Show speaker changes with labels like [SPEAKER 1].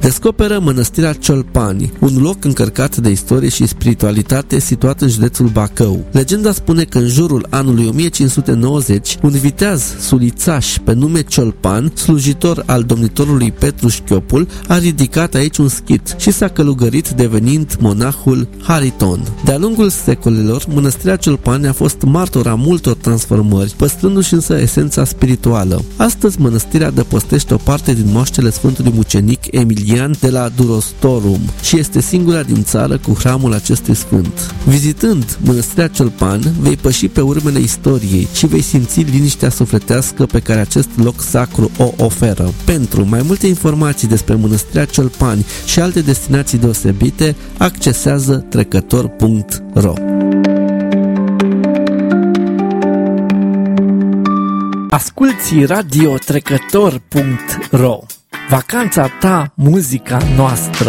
[SPEAKER 1] descoperă mănăstirea Ciolpani, un loc încărcat de istorie și spiritualitate situat în județul Bacău. Legenda spune că în jurul anului 1590, un viteaz sulițaș pe nume Ciolpan, slujitor al domnitorului Petru Șchiopul, a ridicat aici un schit și s-a călugărit devenind monahul Hariton. De-a lungul secolelor, mănăstirea Ciolpani a fost martora multor transformări, păstrându-și însă esența spirituală. Astăzi, mănăstirea adăpostește o parte din moaștele Sfântului Mucenic Emilian de la Durostorum și este singura din țară cu hramul acestui sfânt. Vizitând mănăstirea Ciolpan, vei păși pe urmele istoriei și vei simți liniștea sufletească pe care acest loc sacru o oferă. Pentru mai multe informații despre mănăstirea Ciolpani și alte destinații deosebite, accesează trecător.ro.
[SPEAKER 2] Asculți Radio Trecător.ro. Vacanța ta, muzica noastră.